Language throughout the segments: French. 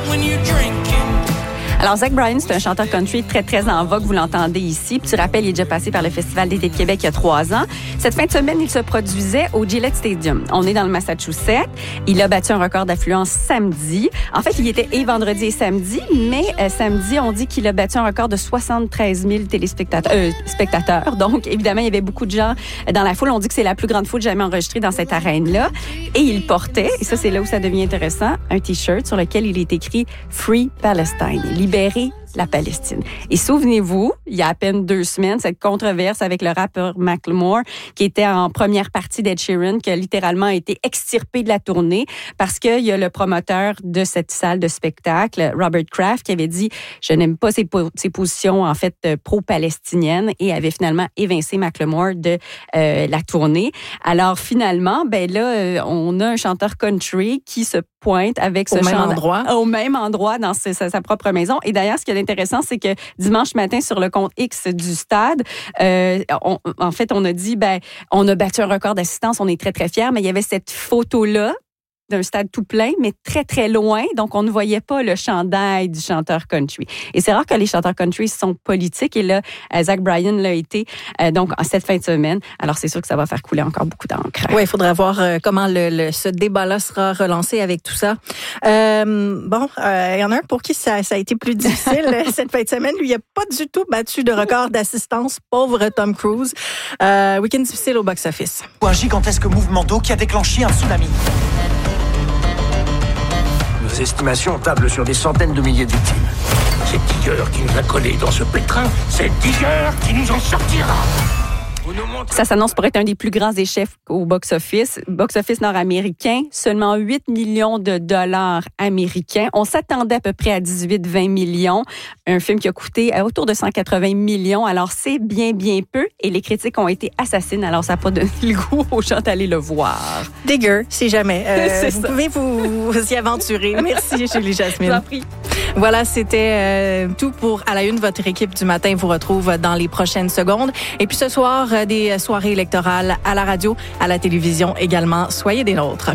when you're drinking. Alors, Zach Bryan, c'est un chanteur country très, très en vogue. Vous l'entendez ici. Petit rappel, il est déjà passé par le Festival d'été de Québec il y a 3 ans. Cette fin de semaine, il se produisait au Gillette Stadium. On est dans le Massachusetts. Il a battu un record d'affluence samedi. En fait, il y était et vendredi et samedi, mais samedi, on dit qu'il a battu un record de 73 000 spectateurs. Donc, évidemment, il y avait beaucoup de gens dans la foule. On dit que c'est la plus grande foule jamais enregistrée dans cette arène-là. Et il portait, et ça, c'est là où ça devient intéressant, un T-shirt sur lequel il est écrit « Free Palestine ». Libérer la Palestine. Et souvenez-vous, il y a à peine 2 semaines, cette controverse avec le rappeur Macklemore, qui était en première partie d'Ed Sheeran, qui a littéralement été extirpé de la tournée parce qu'il y a le promoteur de cette salle de spectacle, Robert Kraft, qui avait dit « Je n'aime pas ses positions, en fait, pro-palestiniennes » et avait finalement évincé Macklemore de la tournée. Alors, finalement, ben là, on a un chanteur country qui se pointe avec ce au même endroit dans sa propre maison. Et d'ailleurs, ce qui est intéressant, c'est que dimanche matin, sur le compte X du stade, en fait, on a dit, on a battu un record d'assistance, on est très, très fiers, mais il y avait cette photo-là d'un stade tout plein, mais très, très loin. Donc, on ne voyait pas le chandail du chanteur country. Et c'est rare que les chanteurs country sont politiques. Et là, Zach Bryan l'a été donc en cette fin de semaine. Alors, c'est sûr que ça va faire couler encore beaucoup d'encre. Oui, il faudra voir comment ce débat-là sera relancé avec tout ça. Il y en a un pour qui ça a été plus difficile cette fin de semaine. Lui, il n'a pas du tout battu de record d'assistance. Pauvre Tom Cruise. Week-end difficile au box-office. Un gigantesque mouvement d'eau qui a déclenché un tsunami. Nos estimations tablent sur des centaines de milliers de victimes. C'est Tiger qui nous a collés dans ce pétrin. C'est Tiger qui nous en sortira. Ça s'annonce pour être un des plus grands échecs au box-office. Box-office nord-américain, seulement 8 millions de dollars américains. On s'attendait à peu près à 18-20 millions. Un film qui a coûté autour de 180 millions. Alors, c'est bien, bien peu. Et les critiques ont été assassines. Alors, ça n'a pas donné le goût aux gens d'aller le voir. Dégueu, si jamais. Vous pouvez vous y aventurer. Merci, Julie Jasmine. Je vous en prie. Voilà, c'était tout pour À la Une. Votre équipe du matin vous retrouve dans les prochaines secondes. Et puis ce soir, des soirées électorales à la radio, à la télévision également. Soyez des nôtres.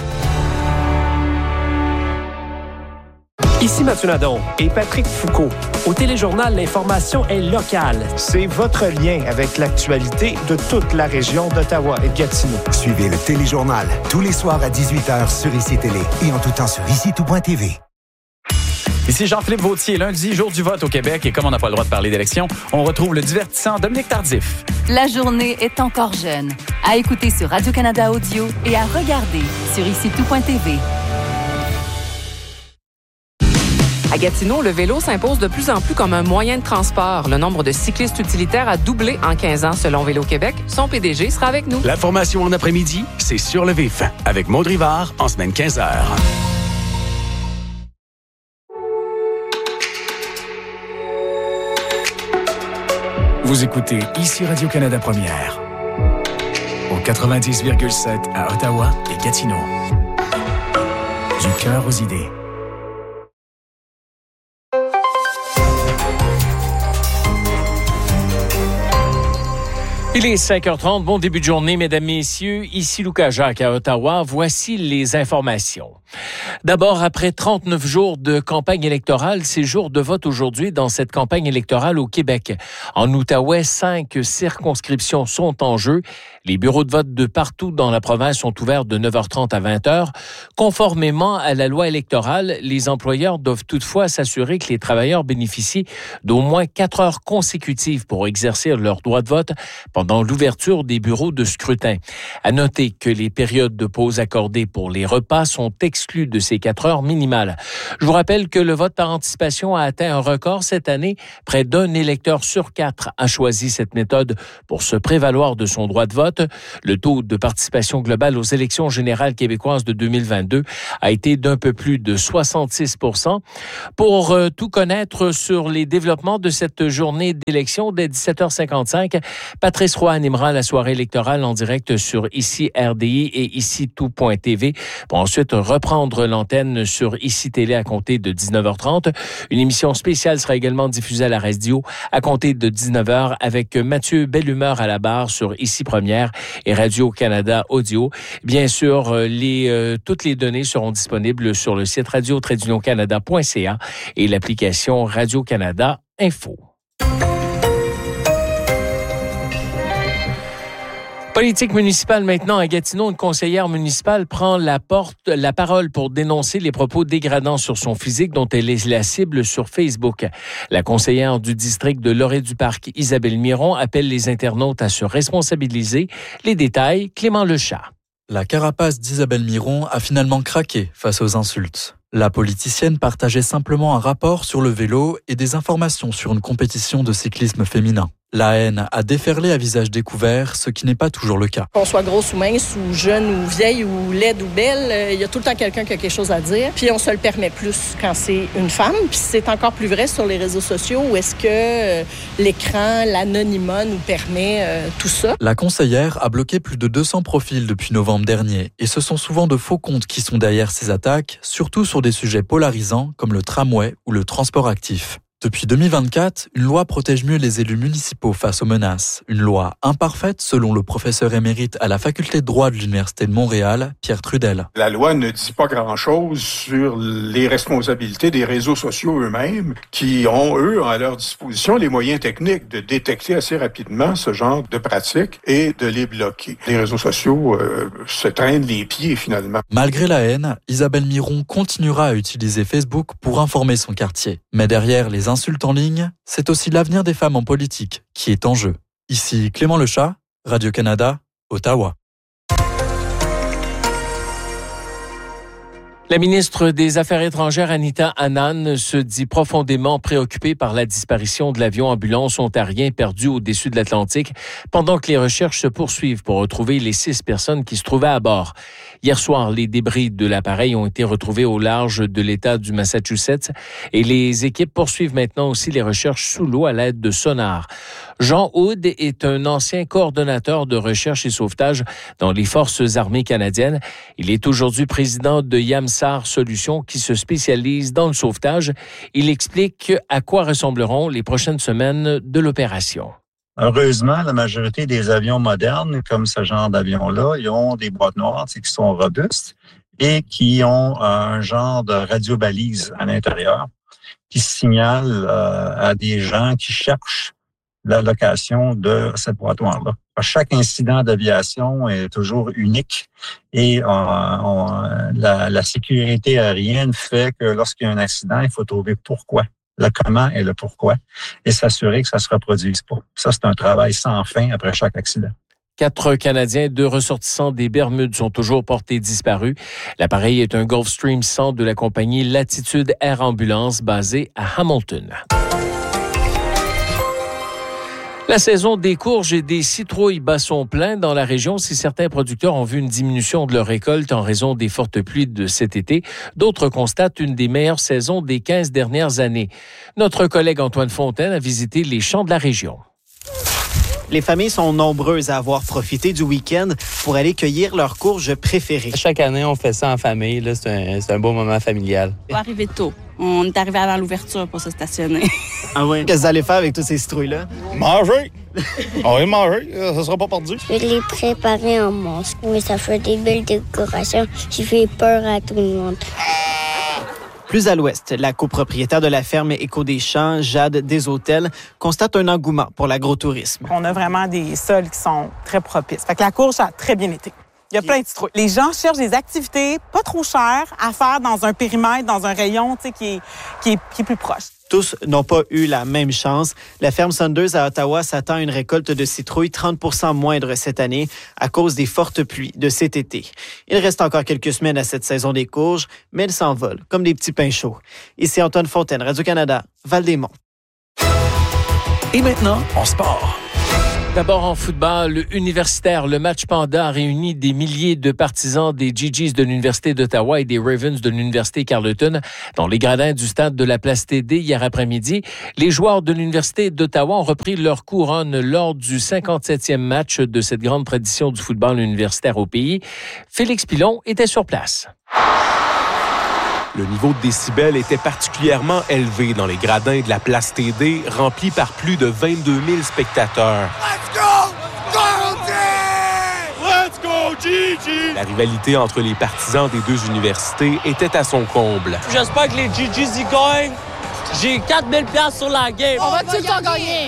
Ici Mathieu Nadon et Patrick Foucault. Au Téléjournal, l'information est locale. C'est votre lien avec l'actualité de toute la région d'Ottawa et de Gatineau. Suivez le Téléjournal tous les soirs à 18h sur ICI Télé et en tout temps sur ICI.tv. Ici Jean-Philippe Vautier, lundi, jour du vote au Québec. Et comme on n'a pas le droit de parler d'élection, on retrouve le divertissant Dominique Tardif. La journée est encore jeune. À écouter sur Radio-Canada Audio et à regarder sur ICI.tv. À Gatineau, le vélo s'impose de plus en plus comme un moyen de transport. Le nombre de cyclistes utilitaires a doublé en 15 ans selon Vélo Québec. Son PDG sera avec nous. L'information en après-midi, c'est Sur le vif avec Maud Rivard en semaine 15h. Vous écoutez ici Radio-Canada Première au 90,7 à Ottawa et Gatineau. Du cœur aux idées. Il est 5h30, bon début de journée, mesdames, messieurs. Ici Lucas Jacques à Ottawa. Voici les informations. D'abord, après 39 jours de campagne électorale, c'est jour de vote aujourd'hui dans cette campagne électorale au Québec. En Outaouais, 5 circonscriptions sont en jeu. Les bureaux de vote de partout dans la province sont ouverts de 9h30 à 20h. Conformément à la loi électorale, les employeurs doivent toutefois s'assurer que les travailleurs bénéficient d'au moins 4 heures consécutives pour exercer leur droit de vote pendant l'ouverture des bureaux de scrutin. À noter que les périodes de pause accordées pour les repas sont exclues de ces 4 heures minimales. Je vous rappelle que le vote par anticipation a atteint un record cette année. Près d'un électeur sur 4 a choisi cette méthode pour se prévaloir de son droit de vote. Le taux de participation globale aux élections générales québécoises de 2022 a été d'un peu plus de 66%. Pour tout connaître sur les développements de cette journée d'élection dès 17h55, Patrice Maurice Roy animera la soirée électorale en direct sur Ici RDI et Ici Tout.tv pour ensuite reprendre l'antenne sur Ici Télé à compter de 19h30. Une émission spéciale sera également diffusée à la radio à compter de 19h avec Mathieu Bellumeur à la barre sur Ici Première et Radio-Canada Audio. Bien sûr, toutes les données seront disponibles sur le site radio-canada.ca et l'application Radio-Canada Info. Politique municipale maintenant à Gatineau, une conseillère municipale prend la parole pour dénoncer les propos dégradants sur son physique dont elle est la cible sur Facebook. La conseillère du district de Laurier-du-Parc, Isabelle Miron, appelle les internautes à se responsabiliser. Les détails, Clément Lechat. La carapace d'Isabelle Miron a finalement craqué face aux insultes. La politicienne partageait simplement un rapport sur le vélo et des informations sur une compétition de cyclisme féminin. La haine a déferlé à visage découvert, ce qui n'est pas toujours le cas. Qu'on soit grosse ou mince, ou jeune ou vieille, ou laide ou belle, il y a tout le temps quelqu'un qui a quelque chose à dire. Puis on se le permet plus quand c'est une femme. Puis c'est encore plus vrai sur les réseaux sociaux où est-ce que l'écran, l'anonymat nous permet tout ça. La conseillère a bloqué plus de 200 profils depuis novembre dernier. Et ce sont souvent de faux comptes qui sont derrière ces attaques, surtout sur des sujets polarisants comme le tramway ou le transport actif. Depuis 2024, une loi protège mieux les élus municipaux face aux menaces. Une loi imparfaite, selon le professeur émérite à la faculté de droit de l'Université de Montréal, Pierre Trudel. La loi ne dit pas grand-chose sur les responsabilités des réseaux sociaux eux-mêmes, qui ont, eux, à leur disposition, les moyens techniques de détecter assez rapidement ce genre de pratiques et de les bloquer. Les réseaux sociaux se traînent les pieds, finalement. Malgré la haine, Isabelle Miron continuera à utiliser Facebook pour informer son quartier. Mais derrière les insultes en ligne, c'est aussi l'avenir des femmes en politique qui est en jeu. Ici Clément Lechat, Radio-Canada, Ottawa. La ministre des Affaires étrangères, Anita Anand, se dit profondément préoccupée par la disparition de l'avion ambulance ontarien perdu au-dessus de l'Atlantique pendant que les recherches se poursuivent pour retrouver les 6 personnes qui se trouvaient à bord. Hier soir, les débris de l'appareil ont été retrouvés au large de l'État du Massachusetts et les équipes poursuivent maintenant aussi les recherches sous l'eau à l'aide de sonars. Jean Hood est un ancien coordonnateur de recherche et sauvetage dans les Forces armées canadiennes. Il est aujourd'hui président de Yamsar Solutions qui se spécialise dans le sauvetage. Il explique à quoi ressembleront les prochaines semaines de l'opération. Heureusement, la majorité des avions modernes, comme ce genre d'avion-là, ils ont des boîtes noires qui sont robustes et qui ont un genre de radiobalise à l'intérieur qui signale à des gens qui cherchent la location de cette boîte noire-là. Chaque incident d'aviation est toujours unique et la sécurité aérienne fait que lorsqu'il y a un accident, il faut trouver pourquoi. Le comment et le pourquoi, et s'assurer que ça se reproduise pas. Ça, c'est un travail sans fin après chaque accident. 4 Canadiens, 2 ressortissants des Bermudes sont toujours portés disparus. L'appareil est un Gulfstream 100 de la compagnie Latitude Air Ambulance basée à Hamilton. La saison des courges et des citrouilles bat son plein dans la région. Si certains producteurs ont vu une diminution de leur récolte en raison des fortes pluies de cet été, d'autres constatent une des meilleures saisons des 15 dernières années. Notre collègue Antoine Fontaine a visité les champs de la région. Les familles sont nombreuses à avoir profité du week-end pour aller cueillir leurs courges préférées. Chaque année, on fait ça en famille. Là, c'est un beau moment familial. On va arriver tôt. On est arrivé avant l'ouverture pour se stationner. Ah oui? Qu'est-ce que vous allez faire avec toutes ces citrouilles-là? Manger! On va manger, ça sera pas perdu. Je vais les préparer en monstre. Oui, ça fait des belles décorations. J'ai fait peur à tout le monde. Plus à l'ouest, la copropriétaire de la ferme Écho des Champs, Jade Deshôtels, constate un engouement pour l'agro-tourisme. On a vraiment des sols qui sont très propices. Fait que la courge a très bien été. Il y a plein de citrouilles. Les gens cherchent des activités pas trop chères à faire dans un périmètre, dans un rayon qui est plus proche. Tous n'ont pas eu la même chance. La ferme Saunders à Ottawa s'attend à une récolte de citrouilles 30% moindre cette année à cause des fortes pluies de cet été. Il reste encore quelques semaines à cette saison des courges, mais elles s'envolent comme des petits pains chauds. Ici Antoine Fontaine, Radio-Canada, Val-des-Monts. Et maintenant, en sport. D'abord en football universitaire, le match Panda a réuni des milliers de partisans des GGs de l'Université d'Ottawa et des Ravens de l'Université Carleton dans les gradins du stade de la Place TD hier après-midi. Les joueurs de l'Université d'Ottawa ont repris leur couronne lors du 57e match de cette grande tradition du football universitaire au pays. Félix Pilon était sur place. Le niveau de décibels était particulièrement élevé dans les gradins de la Place TD, remplis par plus de 22 000 spectateurs. Let's go! Go team! Let's go, GG! La rivalité entre les partisans des deux universités était à son comble. J'espère que les GGs y gagnent. J'ai 4000 $, sur la game. On va tout le temps gagner!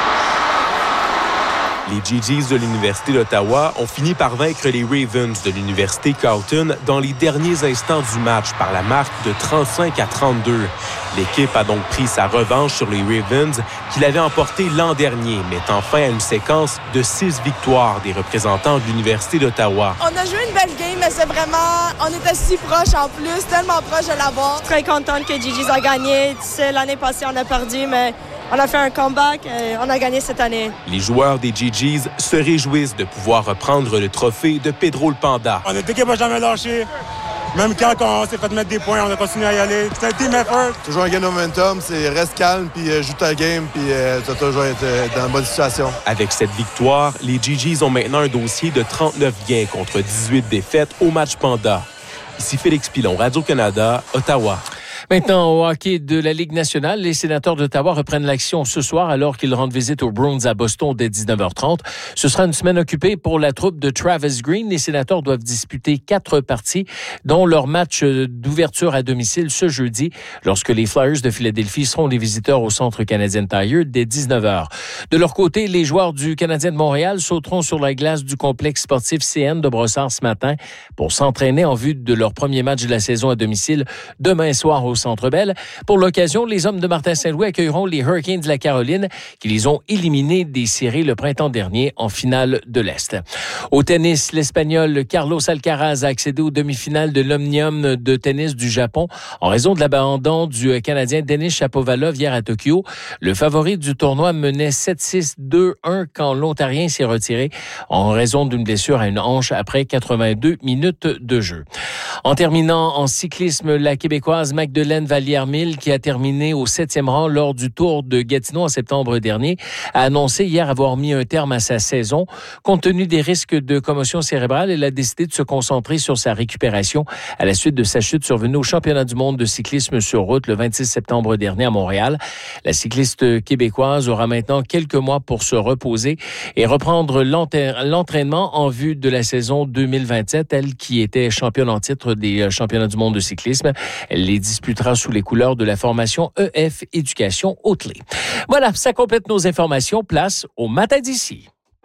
Les GGs de l'Université d'Ottawa ont fini par vaincre les Ravens de l'Université Carleton dans les derniers instants du match par la marque de 35-32. L'équipe a donc pris sa revanche sur les Ravens qu'il avait emporté l'an dernier, mettant fin à une séquence de 6 victoires des représentants de l'Université d'Ottawa. On a joué une belle game, mais c'est vraiment... On était si proches en plus, tellement proches de l'avoir. Je suis très contente que GGs a gagné. Tu sais, l'année passée, on a perdu, mais... On a fait un comeback et on a gagné cette année. Les joueurs des GGs se réjouissent de pouvoir reprendre le trophée de Pedro le Panda. Notre équipe n'a jamais lâché. Même quand on s'est fait mettre des points, on a continué à y aller. C'est un team effort. Toujours un gain de momentum, c'est reste calme, puis joue ta game, puis tu vas toujours être dans une bonne situation. Avec cette victoire, les GGs ont maintenant un dossier de 39 gains contre 18 défaites au match Panda. Ici Félix Pilon, Radio-Canada, Ottawa. Maintenant, au hockey de la Ligue nationale, les Sénateurs d'Ottawa reprennent l'action ce soir alors qu'ils rendent visite aux Bruins à Boston dès 19h30. Ce sera une semaine occupée pour la troupe de Travis Green. Les Sénateurs doivent disputer 4 parties, dont leur match d'ouverture à domicile ce jeudi, lorsque les Flyers de Philadelphie seront les visiteurs au Centre Canadien Tire dès 19h. De leur côté, les joueurs du Canadien de Montréal sauteront sur la glace du complexe sportif CN de Brossard ce matin pour s'entraîner en vue de leur premier match de la saison à domicile demain soir au Centre Bell. Pour l'occasion, les hommes de Martin Saint-Louis accueilleront les Hurricanes de la Caroline qui les ont éliminés des séries le printemps dernier en finale de l'Est. Au tennis, l'Espagnol Carlos Alcaraz a accédé aux demi-finales de l'Omnium de tennis du Japon en raison de l'abandon du Canadien Denis Shapovalov hier à Tokyo. Le favori du tournoi menait 7-6, 2-1 quand l'Ontarien s'est retiré en raison d'une blessure à une hanche après 82 minutes de jeu. En terminant en cyclisme, la Québécoise Magdeleine Vallière-Mille, qui a terminé au 7e rang lors du Tour de Gatineau en septembre dernier, a annoncé hier avoir mis un terme à sa saison. Compte tenu des risques de commotion cérébrale, elle a décidé de se concentrer sur sa récupération à la suite de sa chute survenue au championnat du monde de cyclisme sur route le 26 septembre dernier à Montréal. La cycliste québécoise aura maintenant quelques mois pour se reposer et reprendre l'entraînement en vue de la saison 2027, elle qui était championne en titre des championnats du monde de cyclisme. Elle les disputera sous les couleurs de la formation EF Éducation Haute-Lé. Voilà, ça complète nos informations. Place au matin d'ici.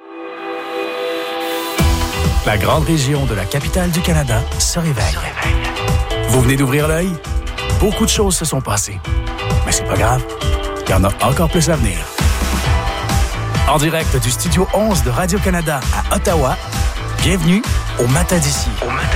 La grande région de la capitale du Canada se réveille. Vous venez d'ouvrir l'œil? Beaucoup de choses se sont passées. Mais c'est pas grave, il y en a encore plus à venir. En direct du Studio 11 de Radio-Canada à Ottawa, bienvenue au Matin d'ici.